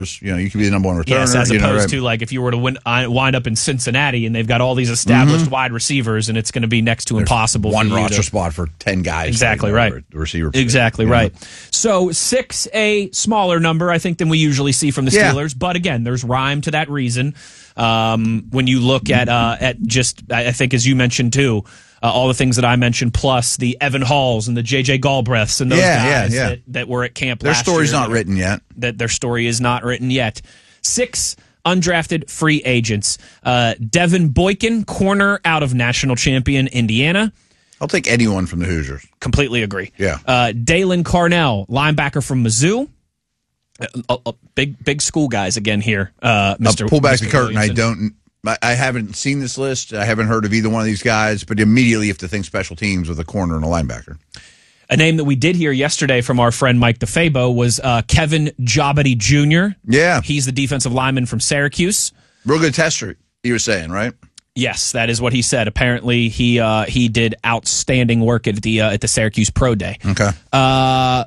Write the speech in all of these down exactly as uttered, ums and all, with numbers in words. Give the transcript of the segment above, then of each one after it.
You know, you could be the number one returner. Yes, as you opposed know, right? to like if you were to win, uh, wind up in Cincinnati and they've got all these established Mm-hmm. wide receivers and it's going to be next to impossible. One for you roster to, spot for ten guys. Exactly like, right. The receiver. Exactly you know? right. So six, a smaller number, I think, than we usually see from the Yeah. Steelers. But again, there's rhyme to that reason. Um, when you look at uh, at just, I think, as you mentioned too, uh, all the things that I mentioned, plus the Evan Halls and the J J Galbraiths and those Yeah, guys yeah, yeah. That, that were at camp Their last year. story's not written yet. That their story is not written yet. Six undrafted free agents. Uh, Devin Boykin, corner out of national champion Indiana. I'll take anyone from the Hoosiers. Completely agree. Yeah. Uh, Dalen Carnell, linebacker from Mizzou. Uh, uh, big big school guys again here, uh, Mister I'll pull back Mister the curtain. Williamson. I don't. I I haven't seen this list. I haven't heard of either one of these guys. But immediately, you have to think special teams with a corner and a linebacker. A name that we did hear yesterday from our friend Mike DeFabo was uh, Kevin Jobity Junior Yeah, He's the defensive lineman from Syracuse. real good tester. You were saying, right? Yes, that is what he said. Apparently, he uh, he did outstanding work at the uh, at the Syracuse Pro Day. Okay. Uh,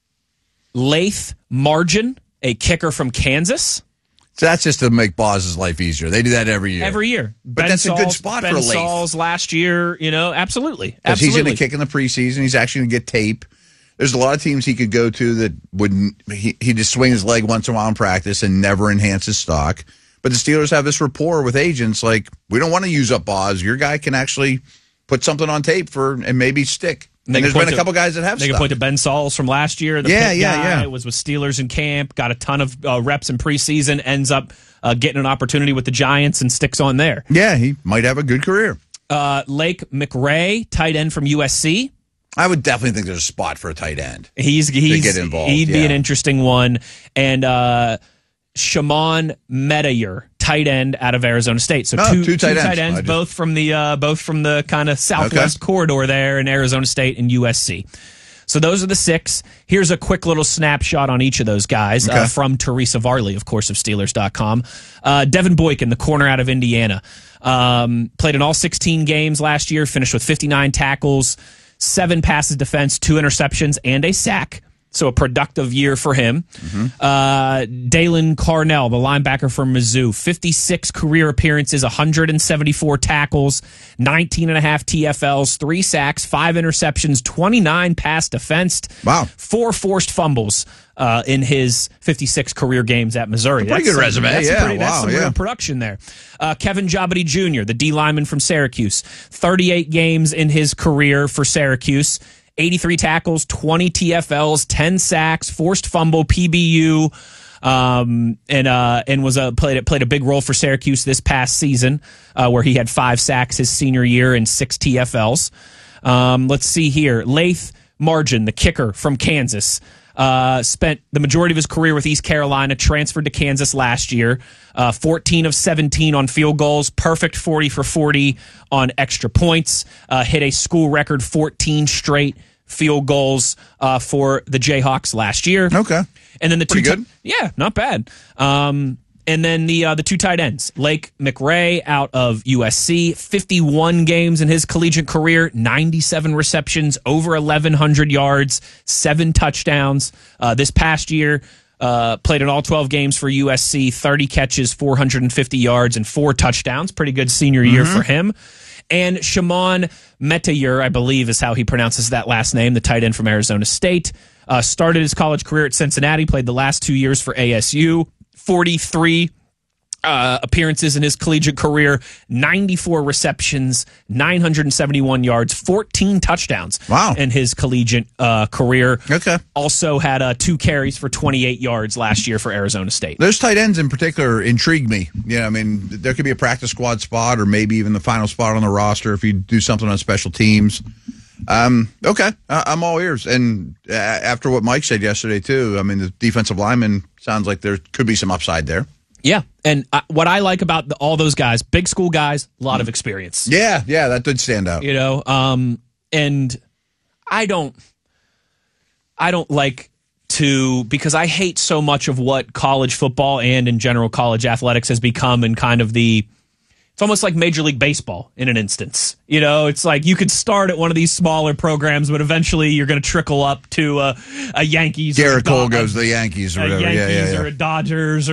Lath Margin, a kicker from Kansas. So that's just to make Boz's life easier. They do that every year. Every year. But Ben that's a good Sauls- spot Ben for a Lath. Sauls last year, you know, absolutely. Because he's Absolutely. going to kick in the preseason. He's actually going to get tape. There's a lot of teams he could go to that wouldn't. He, he just swing his leg once in a while in practice and never enhance his stock. But the Steelers have this rapport with agents. Like, we don't want to use up Boz. Your guy can actually put something on tape for and maybe stick. And They there's can been point a to- couple guys that have They can stuck. point to Ben Sauls from last year. The Yeah, Pitt yeah, guy yeah. was with Steelers in camp, got a ton of uh, reps in preseason, ends up uh, getting an opportunity with the Giants and sticks on there. Yeah, he might have a good career. Uh, Lake McRae, tight end from U S C. I would definitely think there's a spot for a tight end. He's he's get involved, he'd be yeah. an interesting one. And uh, Shimon Metayer, tight end out of Arizona State. So Oh, two, two tight ends. ends, I just- both from the uh, both from the kind of southwest corridor there in Arizona State and U S C. So those are the six. Here's a quick little snapshot on each of those guys Okay. uh, from Teresa Varley, of course, of Steelers dot com. Uh, Devin Boykin, the corner out of Indiana, um, played in all sixteen games last year, finished with fifty-nine tackles, seven passes defense, two interceptions, and a sack. So a productive year for him. Mm-hmm. Uh, Dalen Carnell, the linebacker from Mizzou, fifty-six career appearances, one hundred seventy-four tackles, nineteen and a half T F Ls, three sacks, five interceptions, twenty-nine pass defensed. Wow. Four forced fumbles uh, in his fifty-six career games at Missouri. Pretty That's good some- resume. That's Yeah, pretty, that's wow, some yeah. real production there. Uh, Kevin Jobity Junior, the D lineman from Syracuse, thirty-eight games in his career for Syracuse. eighty-three tackles, twenty T F Ls, ten sacks, forced fumble, P B U, um, and uh, and was a played played a big role for Syracuse this past season, uh, where he had five sacks his senior year and six T F Ls. Um, let's see here, Lath Margin, the kicker from Kansas. Uh, spent the majority of his career with East Carolina, transferred to Kansas last year. Uh, fourteen of seventeen on field goals, perfect forty for forty on extra points. Uh, hit a school record fourteen straight field goals uh, for the Jayhawks last year. Okay. And then the Pretty two good. ti- yeah, not bad. Um, and then the uh, the two tight ends, Lake McRae out of U S C, fifty-one games in his collegiate career, ninety-seven receptions, over eleven hundred yards, seven touchdowns. Uh, this past year, uh, played in all twelve games for U S C, thirty catches, four hundred fifty yards, and four touchdowns. Pretty good senior year Mm-hmm. for him. And Shimon Metayer, I believe is how he pronounces that last name, the tight end from Arizona State. Uh, started his college career at Cincinnati, played the last two years for A S U, forty-three uh, appearances in his collegiate career, ninety-four receptions, nine hundred seventy-one yards, fourteen touchdowns Wow. in his collegiate uh, career. Okay. Also had uh, two carries for twenty-eight yards last year for Arizona State. Those tight ends in particular intrigue me. You know, I mean, there could be a practice squad spot or maybe even the final spot on the roster if you do something on special teams. Um, okay, I- I'm all ears. And uh, after what Mike said yesterday, too, I mean, the defensive lineman sounds like there could be some upside there. Yeah, and uh, what I like about the, all those guys, big school guys, a lot of experience. Yeah, yeah, that did stand out. You know, um, and I don't, I don't like to, because I hate so much of what college football and in general college athletics has become, and kind of the It's almost like Major League Baseball in an instance. You know, it's like you could start at one of these smaller programs, but eventually you're going to trickle up to a, a Yankees. Garrett or a Cole goes to the Yankees or a whatever. Yankees yeah, yeah, yeah. or a Dodgers